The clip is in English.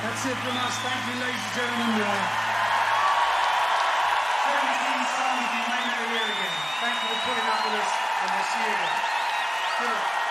That's it from us. Thank you, ladies and gentlemen. 17 songs, you may never hear again. Thank you for putting up with us, and we'll see you again. Good luck.